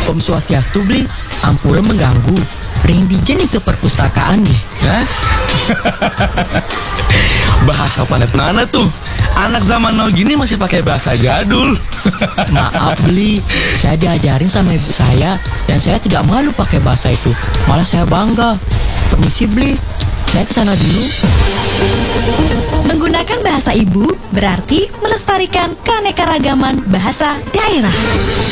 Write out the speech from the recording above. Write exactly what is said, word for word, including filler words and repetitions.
Om Swastiastu beli, ampura mengganggu. Ring dijeni ke perpustakaan nih. Hah? Bahasa planet mana tuh? Anak zaman now gini masih pakai bahasa jadul. Maaf beli, saya diajarin sama ibu saya dan saya tidak malu pakai bahasa itu. Malah saya bangga. Permisi beli, saya kesana dulu. Menggunakan bahasa ibu berarti melestarikan keanekaragaman bahasa daerah.